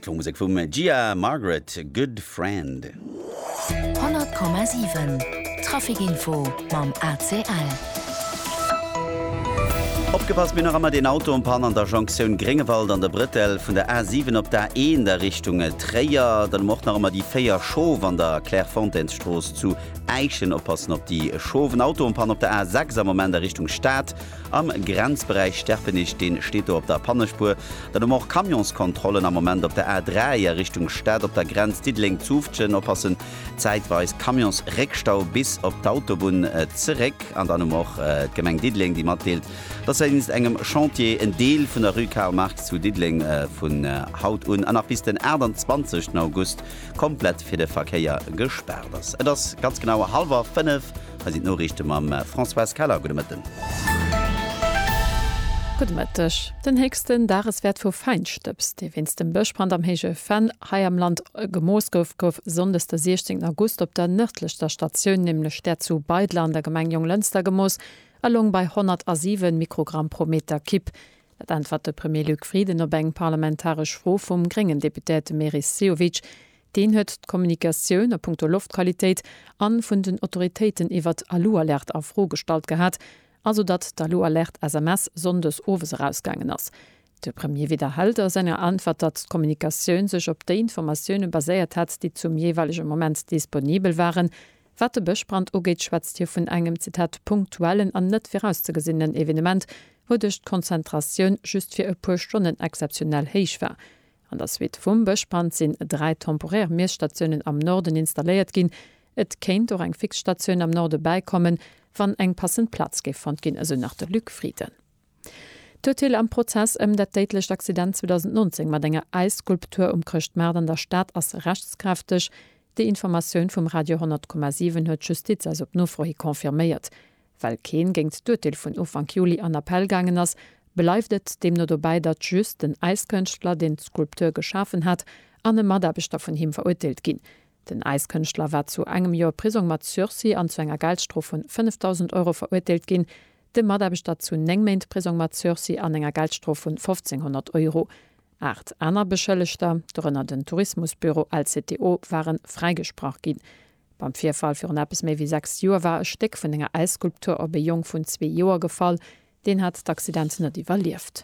Elektromusik vum Gia Margaret Good Friend. 100,7 Trafikinfo mam ACL. Opgepasst bin noch einmal den Auto und Pan an der Jonction Gringewald an der Brittel von der A7 op der E in der Richtung Träger, dann macht noch immer die Feier Show an der Clairefontainestroß zu Eichen oppassen op die Schoven Auto und Pan op der A6 am Moment der Richtung Stadt am Grenzbereich Sterpenich den steht op der Pannespur, dann auch Kamionskontrollen am Moment op der A3 Richtung Stadt op der Grenz Diedling zuftschen oppassen zeitweise Kamionsreckstau bis op der Autobahn zurück an dann auch Gemeng Diedling die Mathild. Das ist engem Chantier en Deel vun der Rue Karl Marx zu Diedling vun Haut und nach bis den 20. August komplett fir de Verkeier gesperrt. Das ganz genau 4:30 sind nur richtig am François Keller Gudemitten. Gutmëttech. Den hegsten Dareswert vu Feinstöps, de winst dem Bëchbrand am hege Fan hai am Land Gemoos gouf sondes der 16. August op der nördlichster Station nämlich der zu Beidland der Gemeng Jung Lënster Gemoos allong bei 107 Mikrogramm pro Meter Kipp. Dat antwort de Premier Luc Frieden op eng parlamentarisch Fro vum geringen Deputéte Meris Sejovic, den huet d'Kommunikationun a puncto Luftqualitéit an vun den Autoritéiten iwwer Alu-Alert a Frogestalt gehat, also dat d'Alu-Alert SMS sondes Owes rausgangen ass. De Premier wiederhalter seine Antwort, dat d'Kommunikationun sech op de Informationoune baséiert hat, die zum jeweiligen Moment disponibel waren. Wat de Bëchbrand ugeet schwätzt hier vun engem Zitat punktuellen an net vorauszugesinnnen Evenement, wodurch d'Konzentratioun just fir e puer Stunden exceptionell héich war. An das Wit vum Bëchbrand sinn 3 temporär Meerstationioen am Norden installéiert ginn, et kéint och eng Fixstationioun am Norde beikommen, wann eng passend Platz gefand ginn also nach der Lückfrieden. Total am Prozess dat datelecht Accident 2019 mat enger Eisskulptur Krcht Mäd an der Stadt ass rechtskräfteg. Die Information vom Radio 100,7 huet Justiz als op Nofrohi konfirméiert. Weil Keen géint Dotel vun Ufang Juli an Appell gangen ass, beleiftet dem no dobei, dat just den Eiskünstler den Skulpteur geschaffen hat, an e Maderbestoff von him verurteilt ginn. Den Eiskünstler war zu engem Jahr Prisung mat Sursi an zu enger Geldstrof von 5.000 € verurteilt ginn, de Maderbestoff zu Nengmeint Prisung mat Sursi an enger Geldstrof von 1.500 €. 8 aner Beschëllegter, dorënner den Tourismusbüro als CTO waren freigesprach ginn. Beim Vierfall fir appes méi wie 6 Joer war e Steck vun enger Eisskulptur op e Jong vun 2 Joer gefall, den hat d'Accident net iwwerlieft.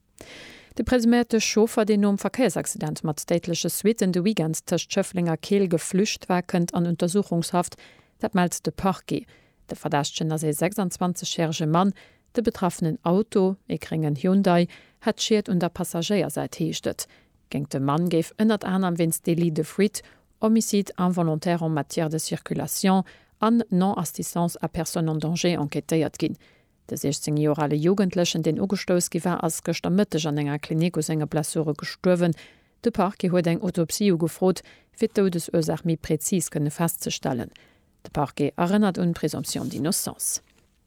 De presumierte Schofer den um Verkehrsaccident mat stäitleche Suiten de Weekend tech Schöfflinger Kehl geflücht werkend an Untersuchungshaft, dat meldt de Parquet. De Verdachtchen as 26-jährige Mann, de betroffenen Auto, e kringen Hyundai, hat schiert und der Passagierseit heechtet. Gengt de Mann geif ënnert an am wins Délit de fuite, homicide involontaire en matière de circulation an non-assistance à personne en danger enquêtéiert ginn. De 16-jorale Jugendlechen den ugestoos giwer ass gëchtermëtteg an enger Klinik aus enger Blessure gestuerwen. De Parquet huet eng Autopsie ugefrot, fir d'Todesursach mi präzis kënne festzustellen. De Parquet erinnert un Präsumption d'innocence.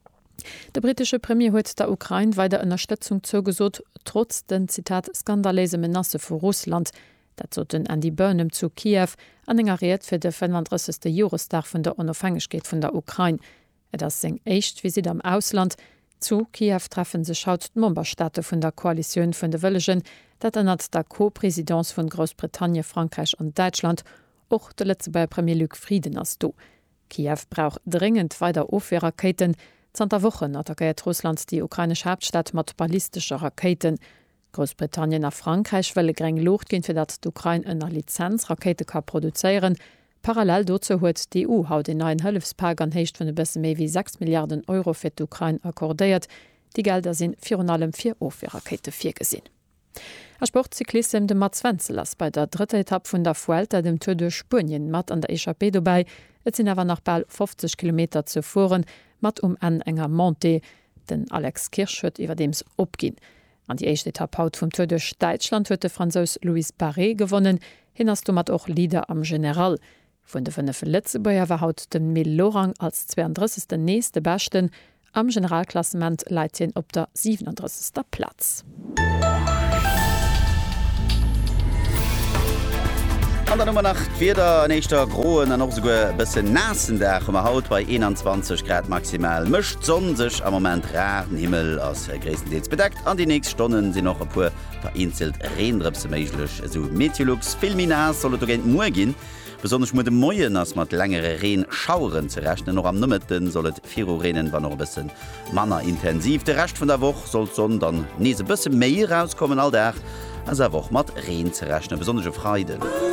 Der britische Premier huet der Ukraine weiter Unterstützung zugesot, trotz den Zitat skandalese Menace vu Russland, dat zo den an die Börnem zu Kiew anengeriert fir de 35. Jurestag vun der Unabhängigkeit vun der Ukraine. Et as seng echt Visit am Ausland. Zu Kiew treffen se schaut d'Memberstaate vun der Koalition vun de Wëllegen, dat ënnert der Co-Präsidents vun Großbritannien, Frankreich und Deutschland och de letze bei Premier Luc Frieden ass do. Kiew braucht dringend weiter Ofwehrraketen. Zter Wochen attackiert Russland die ukrainische Hauptstadt mat ballistischer Raketen. Großbritannien a Frankreich welle greng Lucht gin fir dat d'Ukraine ënner Lizenzrakete ka produzieren. Parallel dozo huet die EU haut den neuen Hëlfspag an hecht vun de besse méi wie 6 Milliarden € fir d'Ukraine akkordéiert. Die Gelder sinn fir allem 4 Ofwehrrakete 4 gesinn. A Sportcyklisten de Mats Wenzel ass bei der 3. Etappe vun der Vuelta dem Tour de Spurien mat an der Échappée dabei. Et sinn awer nach bald 50 km zu fuhren, mat en enger Monté, den Alex Kirsch huet iwwer dems opginn. An die echte Etappe haut vum Tour de Deutschland huet de Franzos Louis Barré gewonnen, hinnerst du mat och Lieder am General. Vun de 5 Letzebäier war haut den Mil Lorang als 32. nächste Bechten, am Generalklassement leitien op der 37. Platz. An der Nummer nach wieder nächster Groen an noch sogar bisschen nassen Dach Haut bei 21 Grad maximal mischt sonn sich am Moment raren Himmel aus größtenteils bedeckt. An die nächsten Stunden sind noch ein paar vereinzelt Rehendripse möglich. So Meteorlux Filminas soll morgen besonders mit dem Moien als mit längere Rehen Schauren zu rechnen. Noch am Nummeten soll es 4 Uhr Rennen war noch ein bisschen manner intensiv. Der Rest von der Woche soll Sonne dann nie ein bisschen mehr rauskommen all der. Also eine Woche mit Rehen zu rechnen, besonders Freude.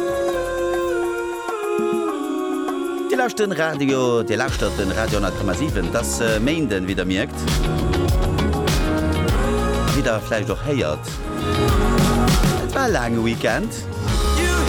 Die lauscht den Radio 10,7, das Mainden wieder merkt. Wieder vielleicht doch heiert. Es war ein langer Weekend.